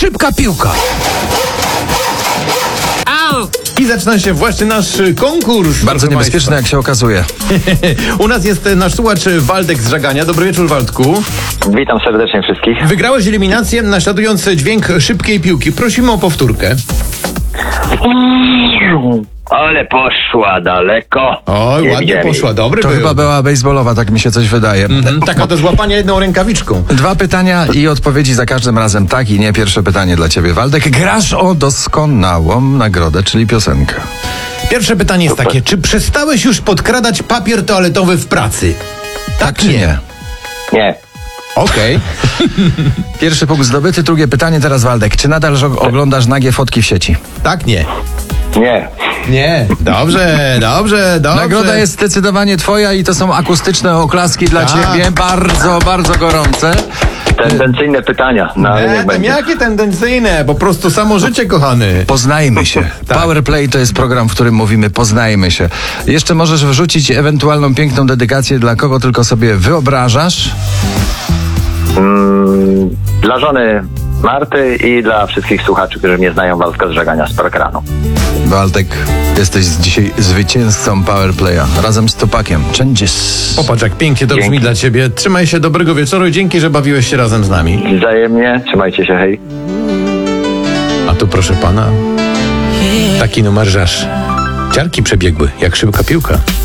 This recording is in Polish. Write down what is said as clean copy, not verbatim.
Szybka piłka. I zaczyna się właśnie nasz konkurs. Bardzo proszę niebezpieczne, jak się okazuje. państwa. U nas jest nasz słuchacz Waldek z Żagania. Dobry wieczór, Waldku. Witam serdecznie wszystkich. Wygrałeś eliminację naśladując dźwięk szybkiej piłki. Prosimy o powtórkę. Ale poszła daleko. Oj, Nie ładnie widziałem poszła, jej. dobry To był. chyba była baseballowa, tak mi się coś wydaje. Taka do złapania jedną rękawiczką. 2 pytania i odpowiedzi za każdym razem tak i nie. Pierwsze pytanie dla ciebie, Waldek. Grasz o doskonałą nagrodę, czyli piosenkę. Pierwsze pytanie jest takie, czy przestałeś już podkradać papier toaletowy w pracy? Tak czy nie? Nie. Okej. Pierwszy punkt zdobyty. Drugie pytanie teraz, Waldek. Czy nadal oglądasz nagie fotki w sieci? Tak, nie. Nie. Nie. Dobrze. Nagroda jest zdecydowanie twoja i to są akustyczne oklaski dla Tak. ciebie. Bardzo, bardzo gorące. Tendencyjne pytania. No, ale niech Nie, będzie. jakie tendencyjne, po prostu samo życie, kochany. Poznajmy się. Tak. Powerplay to jest program, w którym mówimy poznajmy się. Jeszcze możesz wrzucić ewentualną piękną dedykację dla kogo tylko sobie wyobrażasz. Dla żony Marty i dla wszystkich słuchaczy, którzy mnie znają, Waldka z Żagania z Parkranu. Waldek, jesteś dzisiaj zwycięzcą Powerplaya razem z Tupakiem. Changes. Popatrz, jak pięknie to brzmi Dzięki. dla ciebie. Trzymaj się, dobrego wieczoru i dzięki, że bawiłeś się razem z nami. Wzajemnie. Trzymajcie się, hej. A tu proszę pana, taki numer, że aż ciarki przebiegły, jak szybka piłka.